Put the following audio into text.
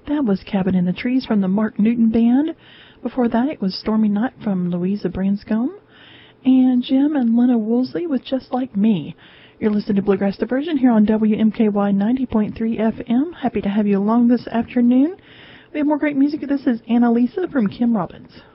That was Cabin in the Trees from the Mark Newton Band. Before that, it was Stormy Night from Louisa Branscombe. And Jim and Lena Woolsey with Just Like Me. You're listening to Bluegrass Diversion here on WMKY 90.3 FM. Happy to have you along this afternoon. We have more great music. This is Annalisa from Kim Robbins.